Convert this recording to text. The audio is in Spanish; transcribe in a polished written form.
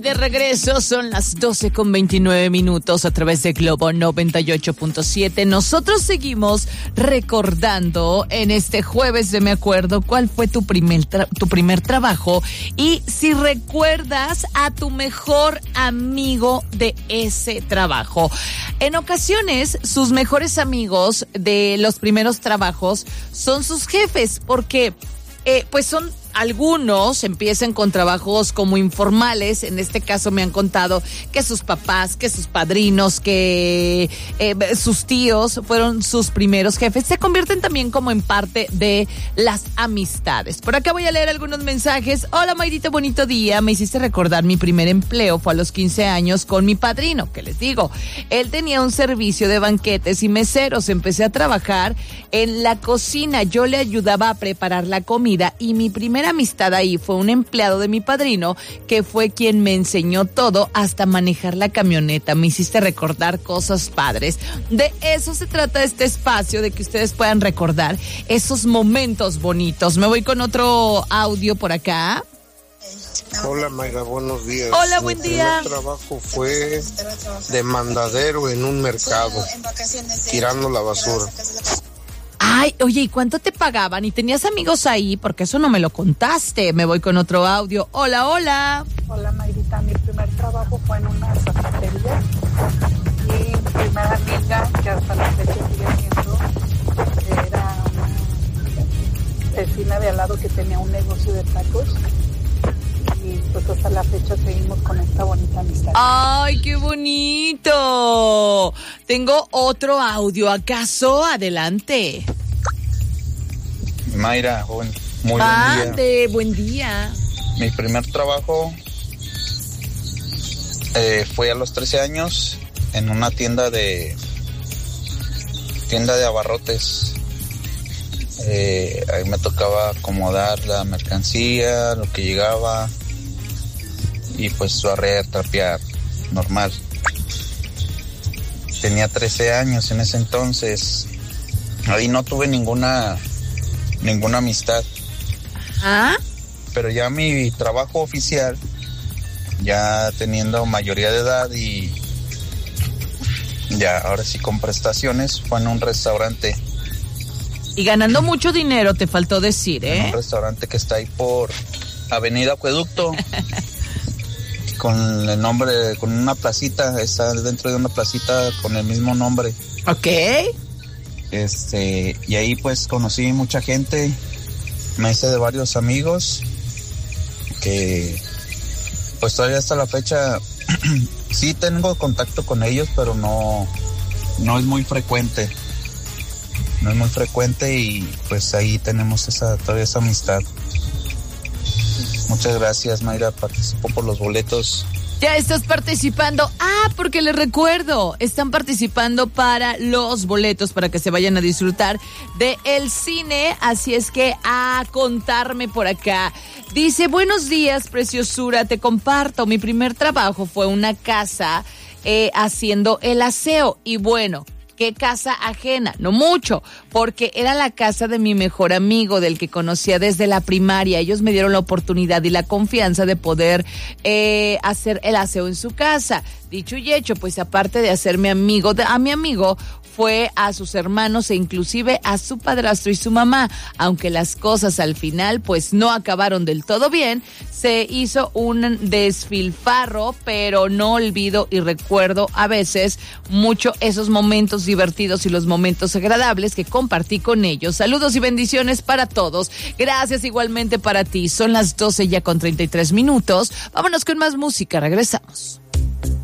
De regreso, son las 12:29 a través de Globo 98.7. Nosotros seguimos recordando en este jueves de Me Acuerdo cuál fue tu primer trabajo y si recuerdas a tu mejor amigo de ese trabajo. En ocasiones, sus mejores amigos de los primeros trabajos son sus jefes porque pues son... Algunos empiezan con trabajos como informales. En este caso me han contado que sus papás, que sus padrinos, que sus tíos fueron sus primeros jefes. Se convierten también como en parte de las amistades. Por acá voy a leer algunos mensajes. Hola, Mayrita, bonito día. Me hiciste recordar mi primer empleo. Fue a los 15 años con mi padrino. ¿Qué les digo? Él tenía un servicio de banquetes y meseros. Empecé a trabajar en la cocina. Yo le ayudaba a preparar la comida y mi primera amistad ahí fue un empleado de mi padrino que fue quien me enseñó todo, hasta manejar la camioneta. Me hiciste recordar cosas padres. De eso se trata este espacio, de que ustedes puedan recordar esos momentos bonitos. Me voy con otro audio por acá. Hola, Mayra, buenos días. Hola, buen día. Mi primer trabajo fue de mandadero en un mercado, tirando la basura. Ay, oye, ¿y cuánto te pagaban? ¿Y tenías amigos ahí? Porque eso no me lo contaste. Me voy con otro audio. Hola, hola. Hola, Mayrita. Mi primer trabajo fue en una zapatería. Y mi primera amiga, que hasta la fecha sigue siendo, era una vecina de al lado que tenía un negocio de tacos. Y pues hasta la fecha seguimos con esta bonita amistad. ¡Ay, qué bonito! Tengo otro audio. ¿Acaso? Adelante. Mayra, muy buen día. Buen día. Mi primer trabajo fue a los 13 años en una tienda de abarrotes. Ahí me tocaba acomodar la mercancía, lo que llegaba, y pues barrer, trapear, normal. Tenía 13 años en ese entonces. Ahí no tuve ninguna amistad. ¿Ah? Pero ya mi trabajo oficial, ya teniendo mayoría de edad y ya ahora sí con prestaciones, fue en un restaurante. Y ganando mucho dinero, te faltó decir, ¿eh? En un restaurante que está ahí por Avenida Acueducto. Con el nombre, con una placita, está dentro de una placita con el mismo nombre. Ok. Y ahí pues conocí mucha gente, me hice de varios amigos que pues todavía hasta la fecha sí tengo contacto con ellos, pero no es muy frecuente. No es muy frecuente y pues ahí tenemos todavía esa amistad. Muchas gracias, Mayra, participo por los boletos. Ya estás participando. Porque les recuerdo, están participando para los boletos para que se vayan a disfrutar de el cine. Así es que a contarme por acá. Dice, buenos días, preciosura, te comparto. Mi primer trabajo fue una casa haciendo el aseo. Y bueno, ¿qué casa ajena? No mucho, porque era la casa de mi mejor amigo, del que conocía desde la primaria. Ellos me dieron la oportunidad y la confianza de poder hacer el aseo en su casa. Dicho y hecho, pues aparte de hacerme amigo, a mi amigo, fue a sus hermanos e inclusive a su padrastro y su mamá. Aunque las cosas al final pues no acabaron del todo bien, se hizo un desfilfarro, pero no olvido y recuerdo a veces mucho esos momentos divertidos y los momentos agradables que compartí con ellos. Saludos y bendiciones para todos. Gracias igualmente para ti. Son las 12:33. Vámonos con más música. Regresamos.